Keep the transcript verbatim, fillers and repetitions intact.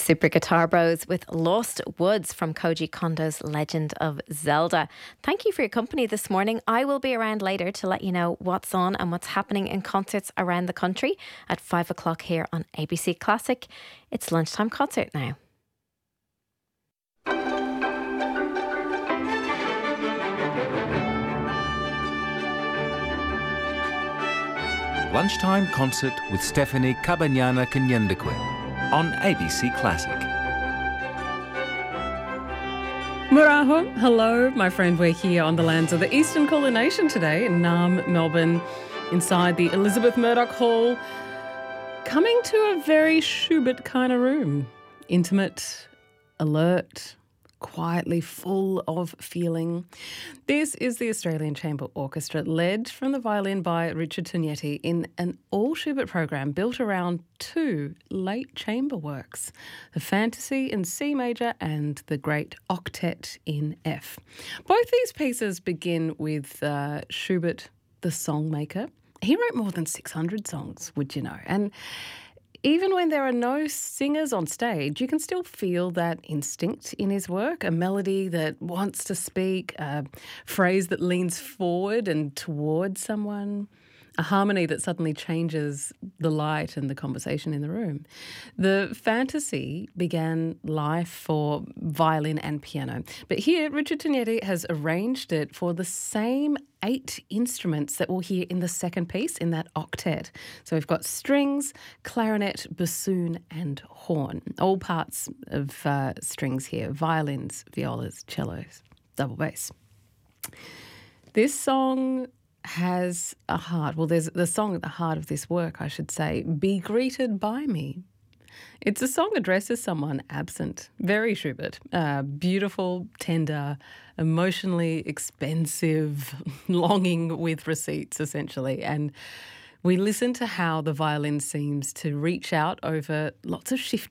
Super Guitar Bros with Lost Woods from Koji Kondo's Legend of Zelda. Thank you for your company this morning. I will be around later to let you know what's on and what's happening in concerts around the country at five o'clock here on A B C Classic. It's lunchtime concert now. Lunchtime concert with Stephanie Kabanyana Kanyendekwe on A B C Classic. Muraho, hello, my friend. We're here on the lands of the Eastern Kulin Nation today in Naarm, Melbourne, inside the Elizabeth Murdoch Hall, coming to a very Schubert kind of room. Intimate, alert, quietly full of feeling. This is the Australian Chamber Orchestra, led from the violin by Richard Tognetti in an all-Schubert program built around two late chamber works, the Fantasy in C major and the Great Octet in F. Both these pieces begin with uh, Schubert, the songmaker. He wrote more than six hundred songs, would you know? And even when there are no singers on stage, you can still feel that instinct in his work, a melody that wants to speak, a phrase that leans forward and towards someone, a harmony that suddenly changes the light and the conversation in the room. The Fantasy began life for violin and piano, but here Richard Tognetti has arranged it for the same eight instruments that we'll hear in the second piece, in that octet. So we've got strings, clarinet, bassoon and horn, all parts of uh, strings here, violins, violas, cellos, double bass. This song has a heart. Well, there's the song at the heart of this work, I should say, Be Greeted By Me. It's a song addresses someone absent, very Schubert, uh, beautiful, tender, emotionally expensive, longing with receipts, essentially. And we listen to how the violin seems to reach out over lots of shift